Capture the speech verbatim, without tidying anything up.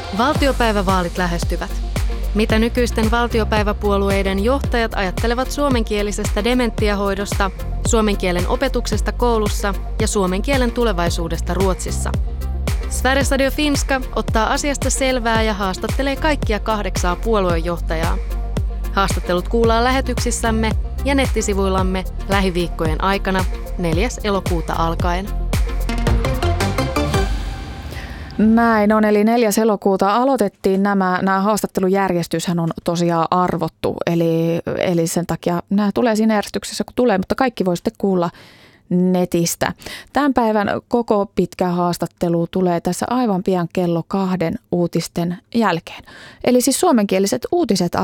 Valtiopäivävaalit lähestyvät. Mitä nykyisten valtiopäiväpuolueiden johtajat ajattelevat suomenkielisestä dementiahoidosta, suomen kielen opetuksesta koulussa ja suomen kielen tulevaisuudesta Ruotsissa? Sveriges Radio Finska ottaa asiasta selvää ja haastattelee kaikkia kahdeksaa puoluejohtajaa. Haastattelut kuullaan lähetyksissämme ja nettisivuillamme lähiviikkojen aikana neljäs elokuuta alkaen. Näin on, eli neljäs elokuuta aloitettiin nämä, nämä haastattelujärjestyshän on tosiaan arvottu, eli, eli sen takia nämä tulee siinä järjestyksessä kun tulee, mutta kaikki voi sitten kuulla netistä. Tämän päivän koko pitkä haastattelu tulee tässä aivan pian kello kahden uutisten jälkeen. Eli siis suomenkieliset uutiset